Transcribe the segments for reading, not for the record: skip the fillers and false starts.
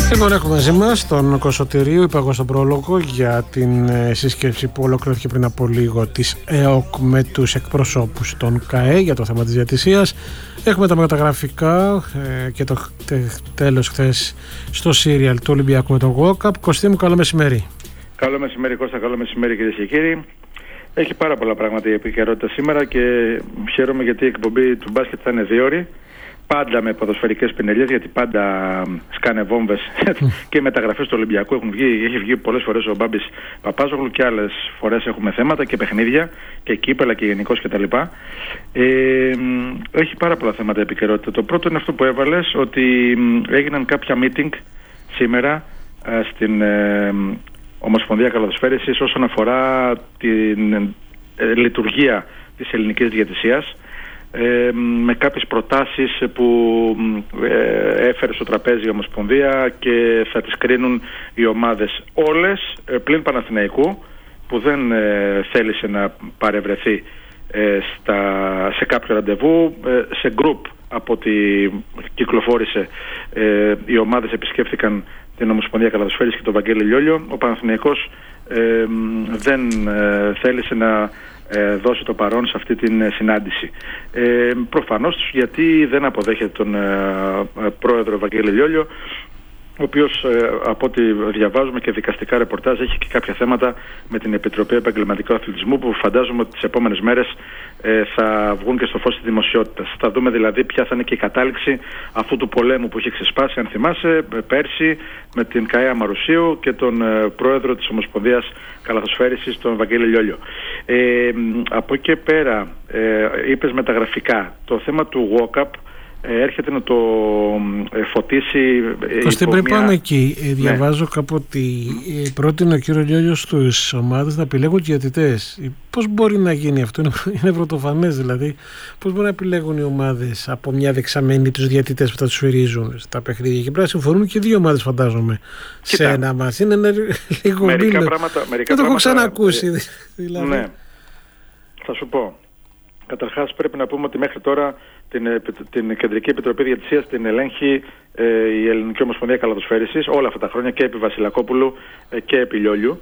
Λοιπόν, έχουμε μαζί μας τον Κωνσταντηρίου, είπα εγώ στον πρόλογο, για την σύσκεψη που ολοκληρώθηκε πριν από λίγο της ΕΟΚ με τους εκπροσώπους των ΚΑΕ για το θέμα της διατησίας. Έχουμε τα μεταγραφικά και το τέλος χθες στο σύριαλ του Ολυμπιακού με τον WOCAP. Κωστή μου, καλό μεσημέρι. Καλό μεσημέρι Κώστα, καλό μεσημέρι κυρίες και κύριοι. Έχει πάρα πολλά πράγματα η επικαιρότητα σήμερα και χαίρομαι γιατί η εκπομπή του μπάσκετ θα είναι 2 ώρες. Πάντα με ποδοσφαιρικές πινελιές, γιατί πάντα σκάνε βόμβες και οι μεταγραφές του Ολυμπιακού έχει βγει πολλές φορές ο Μπάμπης Παπάζογλου και άλλες φορές έχουμε θέματα και παιχνίδια και κύπελα και γενικώς κτλ. Έχει πάρα πολλά θέματα επικαιρότητα. Το πρώτο είναι αυτό που έβαλες, ότι έγιναν κάποια meeting σήμερα στην Ομοσπονδία Καλαθοσφαίρισης όσον αφορά την λειτουργία της ελληνικής διαιτησίας, με κάποιες προτάσεις που έφερε στο τραπέζι η Ομοσπονδία και θα τις κρίνουν οι ομάδες όλες πλην Παναθηναϊκού, που δεν θέλησε να παρευρεθεί σε κάποιο ραντεβού. Σε γκρουπ από ό,τι κυκλοφόρησε, οι ομάδες επισκέφθηκαν την Ομοσπονδία Καλαθοσφαίρισης και τον Βαγγέλη Λιόλιο. Ο Παναθηναϊκός δεν θέλησε να δώσει το παρόν σε αυτή την συνάντηση. Προφανώς γιατί δεν αποδέχεται τον πρόεδρο Βαγγέλη Λιόλιο, ο οποίος από ό,τι διαβάζουμε και δικαστικά ρεπορτάζ έχει και κάποια θέματα με την Επιτροπή Επαγγελματικού Αθλητισμού, που φαντάζομαι ότι τις επόμενες μέρες θα βγουν και στο φως της δημοσιότητας. Θα δούμε δηλαδή ποια θα είναι και η κατάληξη αυτού του πολέμου που έχει ξεσπάσει, αν θυμάσαι, πέρσι με την ΚΑΕΑ Μαρουσίου και τον πρόεδρο της Ομοσπονδίας Καλαθοσφαίρισης, τον Βαγγέλη Λιόλιο. Από εκεί πέρα, είπες μεταγραφικά, το θέμα του WOCAP έρχεται να το φωτίσει. Κωστή, πριν πάμε εκεί, διαβάζω κάπου ότι πρότεινε ο κύριο Λιόλιος στους ομάδες να επιλέγουν διαιτητές. Πώς μπορεί να γίνει αυτό? Είναι πρωτοφανές δηλαδή. Πώς μπορεί να επιλέγουν οι ομάδες από μια δεξαμένη τους διαιτητές που θα τους σφυρίζουν στα παιχνίδια? Και πρέπει να συμφωνούν και 2 ομάδες, φαντάζομαι. Κοίτα, σε ένα μας. Είναι λίγο μπίλο. Δεν το έχω ξανακούσει. Δηλαδή. Ναι, θα σου πω. Καταρχάς πρέπει να πούμε ότι μέχρι τώρα την Κεντρική Επιτροπή Διαιτησίας την ελέγχει η Ελληνική Ομοσπονδία Καλαθοσφαίρισης όλα αυτά τα χρόνια, και επί Βασιλακόπουλου και επί Λιόλιου,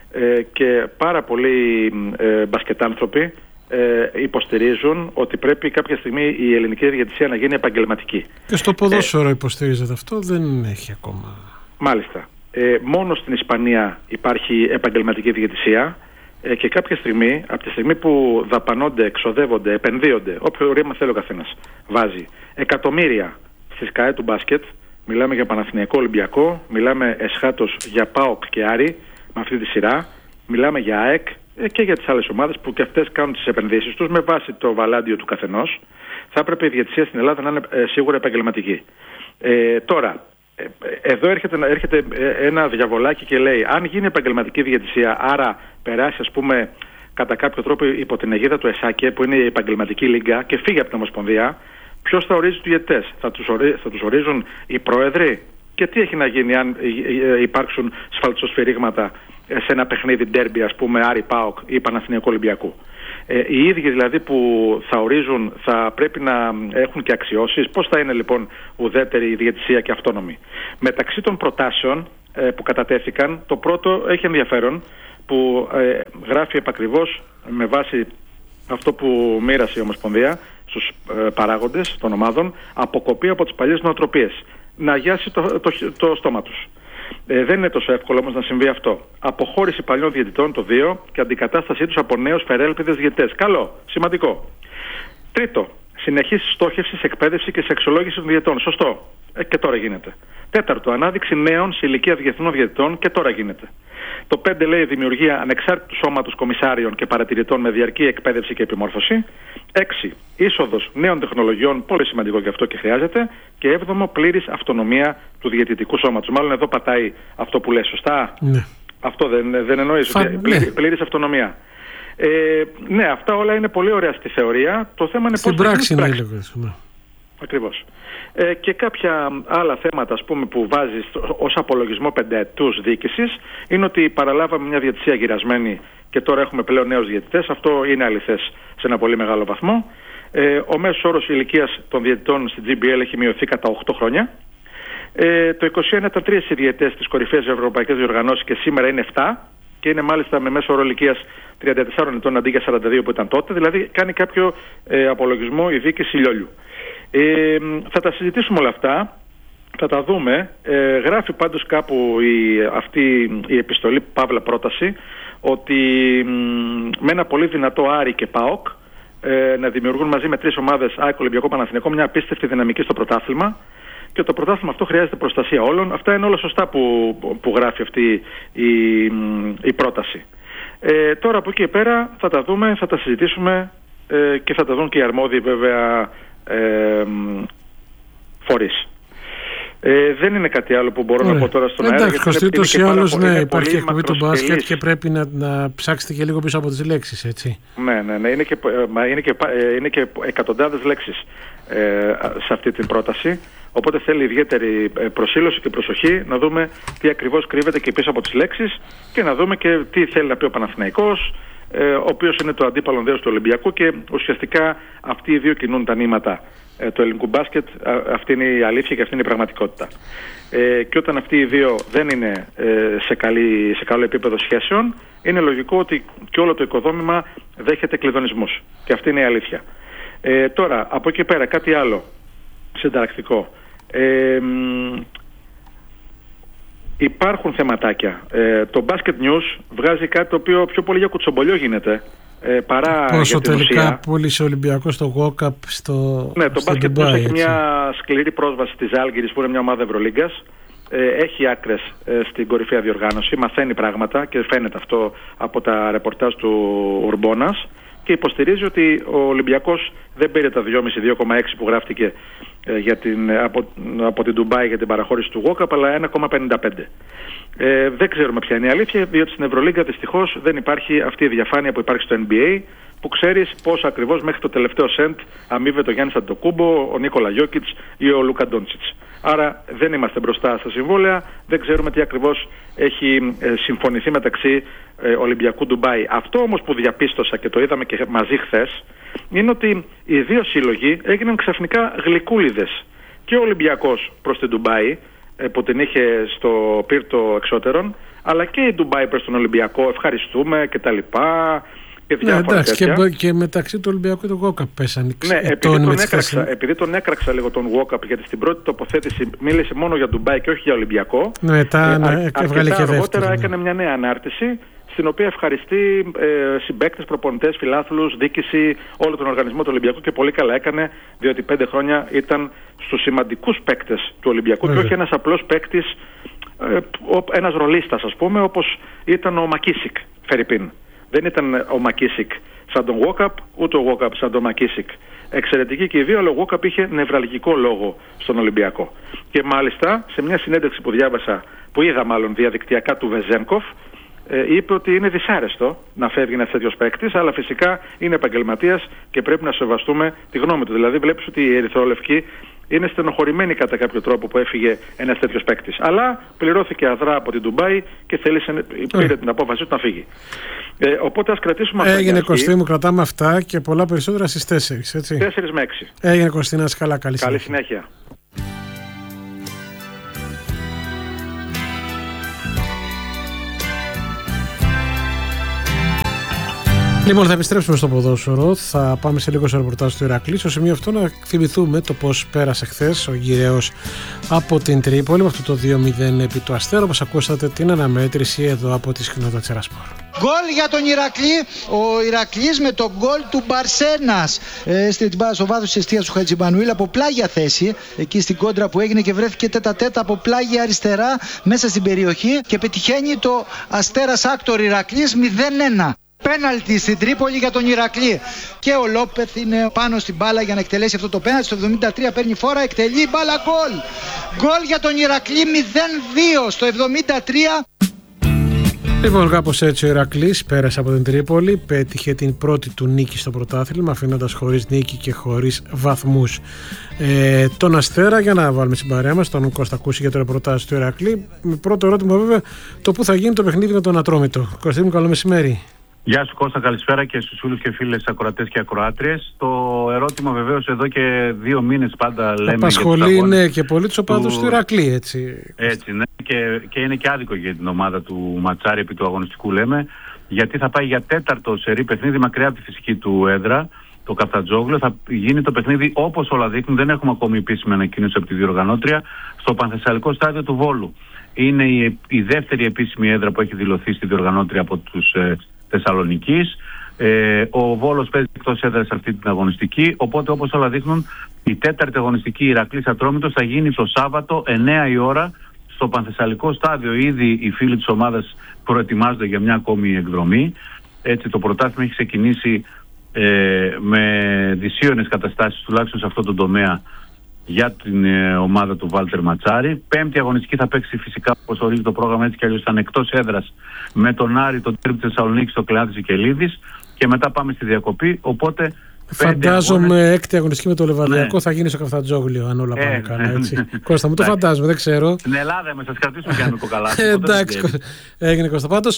και πάρα πολλοί μπασκετάνθρωποι υποστηρίζουν ότι πρέπει κάποια στιγμή η ελληνική διαιτησία να γίνει επαγγελματική. Και στο ποδόσφαιρο υποστηρίζεται αυτό, δεν έχει ακόμα. Μάλιστα. Μόνο στην Ισπανία υπάρχει επαγγελματική διαιτησία. Και κάποια στιγμή, από τη στιγμή που δαπανώνται, εξοδεύονται, επενδύονται, όποιο ρήμα θέλει ο καθένας, βάζει εκατομμύρια στις ΚΑΕ του μπάσκετ, μιλάμε για Παναθηναϊκό, Ολυμπιακό, μιλάμε εσχάτως για ΠΑΟΚ και Άρη με αυτή τη σειρά, μιλάμε για ΑΕΚ και για τις άλλες ομάδες που και αυτές κάνουν τις επενδύσεις τους με βάση το βαλάντιο του καθενός. Θα έπρεπε η διαιτησία στην Ελλάδα να είναι σίγουρα επαγγελματική. Τώρα, εδώ έρχεται ένα διαβολάκι και λέει, αν γίνει επαγγελματική διαιτησία, άρα περάσει ας πούμε κατά κάποιο τρόπο υπό την αιγίδα του ΕΣΑΚΕ, που είναι η επαγγελματική λίγκα, και φύγει από την Ομοσπονδία, ποιος θα ορίζει τους διαιτητές? Θα τους ορίζουν οι πρόεδροι? Και τι έχει να γίνει αν υπάρξουν σφαλτσοσφυρίγματα σε ένα παιχνίδι ντέρμπι, ας πούμε Άρη ΠΑΟΚ ή Παναθηναϊκό Ολυμπιακού? Οι ίδιοι δηλαδή που θα ορίζουν θα πρέπει να έχουν και αξιώσεις. Πώς θα είναι λοιπόν ουδέτερη η διαιτησία και αυτόνομη? Μεταξύ των προτάσεων που κατατέθηκαν, το πρώτο έχει ενδιαφέρον, που γράφει επακριβώς με βάση αυτό που μοίρασε η Ομοσπονδία στους παράγοντες των ομάδων, αποκοπή από τις παλιές νοοτροπίες, να αγιάσει το στόμα τους. Δεν είναι τόσο εύκολο όμως να συμβεί αυτό. Αποχώρηση παλιών διαιτητών, το 2, και αντικατάστασή τους από νέους φερέλπιδες διαιτητές. Καλό, σημαντικό. Τρίτο, συνεχής στόχευση, εκπαίδευση και σε αξιολόγηση των διαιτητών. Σωστό. Και τώρα γίνεται. Τέταρτο, ανάδειξη νέων σε ηλικία διεθνών διαιτητών, και τώρα γίνεται. Το 5 λέει δημιουργία ανεξάρτητου σώματος κομισάριων και παρατηρητών με διαρκή εκπαίδευση και επιμόρφωση. 6. Είσοδος νέων τεχνολογιών, πολύ σημαντικό και αυτό και χρειάζεται. Και 7. Πλήρης αυτονομία του διαιτητικού σώματος. Μάλλον εδώ πατάει αυτό που λες, σωστά? Ναι. Αυτό δεν εννοείς? Πλήρης αυτονομία. Ναι, αυτά όλα είναι πολύ ωραία στη θεωρία. Το θέμα είναι στην πράξη είναι λίγο. Ακριβώς. Και κάποια άλλα θέματα, ας πούμε, που βάζει ως απολογισμό 5 ετούς διοίκησης, είναι ότι παραλάβαμε μια διαιτησία γυρασμένη και τώρα έχουμε πλέον νέους διαιτητές. Αυτό είναι αληθές σε ένα πολύ μεγάλο βαθμό. Ο μέσος όρος ηλικίας των διαιτητών στην GBL έχει μειωθεί κατά 8 χρόνια. Το 2021 ήταν 3 οι διαιτητές της κορυφαίας ευρωπαϊκής διοργανώσης και σήμερα είναι 7 και είναι μάλιστα με μέσο όρο ηλικίας 34 ετών αντί για 42 που ήταν τότε, δηλαδή κάνει κάποιο απολογισμό η διοίκηση Λιόλιου. Θα τα συζητήσουμε όλα αυτά, θα τα δούμε. Γράφει πάντως κάπου αυτή η επιστολή, παύλα πρόταση, ότι με ένα πολύ δυνατό Άρη και ΠΑΟΚ να δημιουργούν μαζί με 3 ομάδες, ΑΕΚ, Ολυμπιακό, Παναθηναϊκό, μια απίστευτη δυναμική στο πρωτάθλημα. Και το πρωτάθλημα αυτό χρειάζεται προστασία όλων. Αυτά είναι όλα σωστά που γράφει αυτή η πρόταση. Τώρα από εκεί και πέρα θα τα δούμε, θα τα συζητήσουμε και θα τα δουν και οι αρμόδιοι βέβαια φορείς. Δεν είναι κάτι άλλο που μπορώ να πω τώρα στον αέρα. Εντάξει, Κωστήτος ή άλλως, ναι, υπάρχει εκπομπή του μπάσκετ και πρέπει να ψάξετε και λίγο πίσω από τις λέξεις, έτσι. Ναι, είναι και εκατοντάδες λέξεις σε αυτή την πρόταση. Οπότε θέλει ιδιαίτερη προσήλωση και προσοχή να δούμε τι ακριβώς κρύβεται και πίσω από τις λέξεις και να δούμε και τι θέλει να πει ο Παναθηναϊκός, ο οποίος είναι το αντίπαλο δέος του Ολυμπιακού και ουσιαστικά αυτοί οι δύο κινούν τα νήματα του ελληνικού μπάσκετ. Αυτή είναι η αλήθεια και αυτή είναι η πραγματικότητα. Και όταν αυτοί οι δύο δεν είναι σε καλό επίπεδο σχέσεων, είναι λογικό ότι και όλο το οικοδόμημα δέχεται κλειδονισμούς. Και αυτή είναι η αλήθεια. Τώρα, από εκεί πέρα, κάτι άλλο συνταρακτικό. Υπάρχουν θεματάκια. Το Basket News βγάζει κάτι το οποίο πιο πολύ για κουτσομπολιό γίνεται παρά πόσο για την τελικά ουσία. πούλησε ο Ολυμπιακός στο Walk-Up Ναι, το Basket News έχει μια σκληρή πρόσβαση της Ζάλγκιρις που είναι μια ομάδα Ευρωλίγκας. Έχει άκρες στην κορυφαία διοργάνωση, μαθαίνει πράγματα και φαίνεται αυτό από τα ρεπορτάζ του Ουρμπόνας και υποστηρίζει ότι ο Ολυμπιακός δεν πήρε τα 2,5-2,6 που γράφτηκε από την Ντουμπάι για την παραχώρηση του Walk-Up, αλλά 1,55. Δεν ξέρουμε ποια είναι η αλήθεια, διότι στην Ευρωλίγκα δυστυχώς δεν υπάρχει αυτή η διαφάνεια που υπάρχει στο NBA, που ξέρεις πώς ακριβώς μέχρι το τελευταίο σεντ αμείβεται ο Γιάννης Αντετοκούμπο, ο Νίκολα Γιόκιτς ή ο Λούκα Ντόντσιτς. Άρα δεν είμαστε μπροστά στα συμβόλαια, δεν ξέρουμε τι ακριβώς έχει συμφωνηθεί μεταξύ Ολυμπιακού Ντουμπάι. Αυτό όμως που διαπίστωσα και το είδαμε και μαζί χθες, είναι ότι οι δύο σύλλογοι έγιναν ξαφνικά γλυκούλιδες. Και ο Ολυμπιακός προς την Ντουμπάι, που την είχε στο πύρτο εξώτερων, αλλά και η Ντουμπάι προς τον Ολυμπιακό, ευχαριστούμε κτλ. Ναι, εντάξει, και μεταξύ του Ολυμπιακού και του Walk-Up πέσανε. Ναι, επειδή τον έκραξα λίγο τον Walk-Up, γιατί στην πρώτη τοποθέτηση μίλησε μόνο για Ντουμπάι και όχι για Ολυμπιακό. Ναι, αρκετά αργότερα έκανε μια νέα ανάρτηση, στην οποία ευχαριστεί συμπαίκτες, προπονητές, φιλάθλους, διοίκηση, όλο τον οργανισμό του Ολυμπιακού και πολύ καλά έκανε, διότι 5 χρόνια ήταν στους σημαντικούς παίκτες του Ολυμπιακού και όχι ένας απλός παίκτης, ένας ρολίστας ας πούμε, όπως ήταν ο Μακίσικ, Φερρυπίν. Δεν ήταν ο Μακίσικ σαν τον Walk-Up, ούτε ο Walk-Up σαν τον Μακίσικ. Εξαιρετική και οι δύο, αλλά ο Walk-Up είχε νευραλγικό λόγο στον Ολυμπιακό. Και μάλιστα σε μια συνέντευξη που διάβασα, που είδα μάλλον διαδικτυακά του Βεζένκοφ, είπε ότι είναι δυσάρεστο να φεύγει ένας τέτοιος παίκτης, αλλά φυσικά είναι επαγγελματίας και πρέπει να σεβαστούμε τη γνώμη του. Δηλαδή βλέπεις ότι οι ερυθρόλευκοι είναι στενοχωρημένοι κατά κάποιο τρόπο που έφυγε ένας τέτοιος παίκτης. Αλλά πληρώθηκε αδρά από την Ντουμπάι και πήρε την απόφαση του να φύγει. Οπότε ας κρατήσουμε αυτά. Έγινε Κωστή μου, κρατάμε αυτά και πολλά περισσότερα στις 4, έτσι. 4 με 6. Έγινε Κωστή, να είσαι καλά, καλή συνέχεια. Λοιπόν, θα επιστρέψουμε στο ποδόσφαιρο. Θα πάμε σε λίγο στο ρεπορτάζ του Ηρακλή. Στο σημείο αυτό να θυμηθούμε το πώς πέρασε χθες ο Γυραίος από την Τρίπολη με αυτό το 2-0 επί του Αστέρα. Όπως ακούσατε την αναμέτρηση εδώ από τη συχνότητα Τσερασπορ. Γκολ για τον Ηρακλή. Ο Ηρακλής με τον γκολ του Μπαρσένας στο βάθος της εστίας του Χατζημανουήλ από πλάγια θέση. Εκεί στην κόντρα που έγινε και βρέθηκε τέτα-τέτα από πλάγια αριστερά μέσα στην περιοχή και πετυχαίνει το Αστέρας Άκτορ Ηρακλής 0-1. Πέναλτι στην Τρίπολη για τον Ηρακλή. Και ο Λόπεθ είναι πάνω στην μπάλα για να εκτελέσει αυτό το πέναλτι. Στο 73 παίρνει φόρα, εκτελεί μπάλα, γκολ. Γκολ για τον Ηρακλή 0-2 στο 73. Λοιπόν, κάπως έτσι ο Ηρακλής πέρασε από την Τρίπολη, πέτυχε την πρώτη του νίκη στο πρωτάθλημα, αφήνοντας χωρίς νίκη και χωρίς βαθμούς τον Αστέρα. Για να βάλουμε στην παρέα μας τον Κώστα Κούση για το ρεπορτάζ του Ηρακλή. Με πρώτο ερώτημα βέβαια, το πού θα γίνει το παιχνίδι με τον Ατρόμητο. Κωστή μου, καλό μεσημέρι. Γεια σου Κώστα, καλησπέρα και στους φίλους και φίλες ακροατές και ακροάτριες. Το ερώτημα βεβαίως εδώ και 2 μήνες πάντα λέμε. Απασχολεί, ναι, και πολύ τους οπαδούς του Ηρακλή, έτσι. Έτσι, ναι, και είναι και άδικο για την ομάδα του Ματσάρη επί του αγωνιστικού, λέμε, γιατί θα πάει για 4ο σερί παιχνίδι μακριά από τη φυσική του έδρα, το Καφτατζόγλιο. Θα γίνει το παιχνίδι όπως όλα δείχνουν, δεν έχουμε ακόμη επίσημη ανακοίνωση από τη διοργανώτρια, στο Πανθεσσαλικό στάδιο του Βόλου. Είναι η δεύτερη επίσημη έδρα που έχει δηλωθεί στη διοργανώτρια από τους Θεσσαλονικής. Ο Βόλος παίζει εκτός έδρας αυτή την αγωνιστική, οπότε όπως όλα δείχνουν η 4η αγωνιστική Ηρακλής Ατρόμητος θα γίνει το Σάββατο 9 η ώρα στο Πανθεσσαλικό στάδιο. Ήδη οι φίλοι της ομάδας προετοιμάζονται για μια ακόμη εκδρομή. Έτσι το πρωτάθλημα έχει ξεκινήσει με δυσίωνες καταστάσεις, τουλάχιστον σε αυτό το τομέα, για την ομάδα του Βάλτερ Ματσάρη. 5η αγωνιστική θα παίξει φυσικά, όπως ορίζει το πρόγραμμα, έτσι κι αλλιώς ήταν εκτός έδρας, με τον Άρη, τον Τέρμπι της Θεσσαλονίκης, το Κλεάνθης Κελίδης, και μετά πάμε στη διακοπή. Οπότε φαντάζομαι 6η αγωνιστική με το Λεβαδιακό, ναι, θα γίνει στο Καφτατζόγλιο, αν όλα πάνε καλά, έτσι. Κώστα, μου το φαντάζομαι, δεν ξέρω. Στην Ελλάδα είμαι, σας κρατήσουμε και αν είμαι κοκαλάς. Εντάξει, έγινε Κώστα. Πάντως,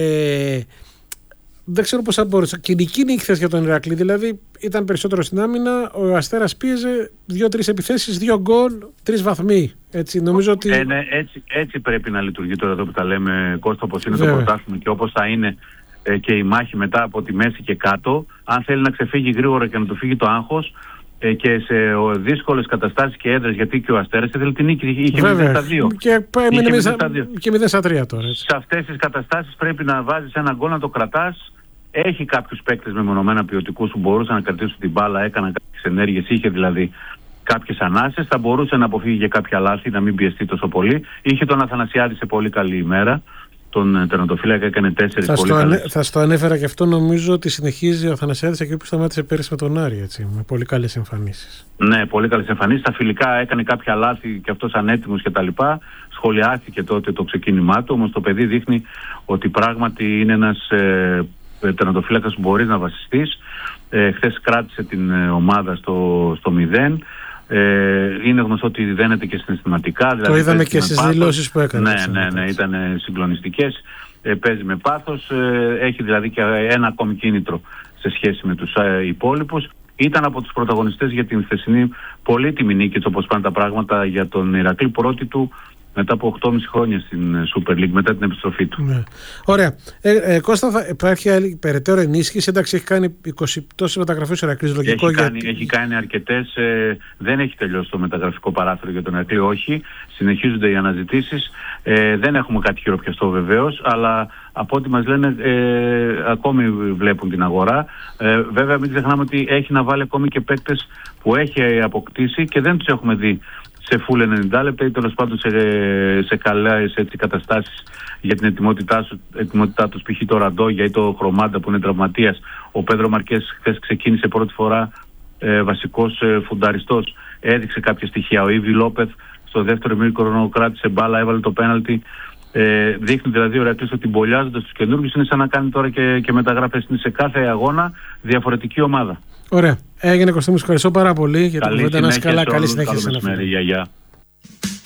δεν ξέρω πώς θα μπορούσε. Κοινική νίκη χθες για τον Ηρακλή, δηλαδή ήταν περισσότερο στην άμυνα. Ο Αστέρας πίεζε 2-3 επιθέσεις, 2 γκολ, 3 βαθμοί. Έτσι, νομίζω ότι... ναι, έτσι πρέπει να λειτουργεί τώρα εδώ που τα λέμε, Κώστα, όπως είναι το πρωτάθλημα και όπως θα είναι και η μάχη μετά από τη μέση και κάτω. Αν θέλει να ξεφύγει γρήγορα και να του φύγει το άγχος και σε δύσκολες καταστάσεις και έδρες, γιατί και ο Αστέρας ήθελε την νίκη, είχε 0-2. Και 0-3 τώρα. Έτσι. Σε αυτές τις καταστάσεις πρέπει να βάζεις ένα γκολ, να το κρατάς. Έχει κάποιους παίκτες μεμονωμένα ποιοτικούς που μπορούσαν να κρατήσουν την μπάλα, έκαναν κάποιες ενέργειες, είχε δηλαδή κάποιες ανάσες, θα μπορούσε να αποφύγει και κάποια λάθη, να μην πιεστεί τόσο πολύ. Είχε τον Αθανασιάδη σε πολύ καλή ημέρα, τον τερματοφύλακα, έκανε 4 πολύ καλές. Θα στο ανέφερα και αυτό, νομίζω ότι συνεχίζει ο Αθανασιάδης εκεί που σταμάτησε πέρυσι με τον Άρη, έτσι, με πολύ καλές εμφανίσεις. Ναι, πολύ καλές εμφανίσεις. Στα φιλικά έκανε κάποια λάθη και αυτός ανέτοιμος κτλ. Σχολιάστηκε τότε το ξεκίνημά του, όμως το παιδί δείχνει ότι πράγματι είναι ένας τερματοφύλακας που μπορείς να βασιστείς. Χθες κράτησε την ομάδα στο 0. Είναι γνωστό ότι δένεται και συναισθηματικά. Δηλαδή το είδαμε και στις δηλώσεις που έκανε. Ναι, ήταν συγκλονιστικές. Παίζει με πάθος. Έχει δηλαδή και ένα ακόμη κίνητρο σε σχέση με τους υπόλοιπους. Ήταν από τους πρωταγωνιστές για την χθεσινή πολύτιμη νίκη, όπως πάνε τα πράγματα, για τον Ηρακλή, πρώτη του μετά από 8,5 χρόνια στην Super League, μετά την επιστροφή του. Ναι. Ωραία. Κώστα, υπάρχει άλλη περαιτέρω ενίσχυση? Εντάξει, έχει κάνει 20 τόσες μεταγραφές ο Ηρακλής, λογικό. Έχει κάνει αρκετές. Δεν έχει τελειώσει το μεταγραφικό παράθυρο για τον Ηρακλή, όχι. Συνεχίζονται οι αναζητήσεις. Δεν έχουμε κάτι χειροπιαστό βεβαίως, αλλά από ό,τι μας λένε ακόμη βλέπουν την αγορά. Βέβαια μην ξεχνάμε ότι έχει να βάλει ακόμη και παίκτες που έχει αποκτήσει και δεν τους έχουμε δει σε full 90 λεπτά ή τέλος πάντων σε καλές καταστάσεις για την ετοιμότητά τους, π.χ. το Ραντόγια ή το Χρωμάντα που είναι τραυματίας. Ο Πέδρο Μαρκές χθες ξεκίνησε πρώτη φορά βασικός φουνταριστός, έδειξε κάποια στοιχεία. Ο Ήβι Λόπεθ στο δεύτερο ημίχρονο κράτησε μπάλα, έβαλε το πέναλτι. Δείχνει δηλαδή ο Ηρακλής ότι μπολιάζοντας τους καινούργιους είναι σαν να κάνει τώρα και μεταγραφές. Είναι σε κάθε αγώνα διαφορετική ομάδα. Ωραία. Έγινε, Κωστή μου, ευχαριστώ πάρα πολύ για την κουβέντα. Να είσαι καλά. Καλή συνέχεια. Καλή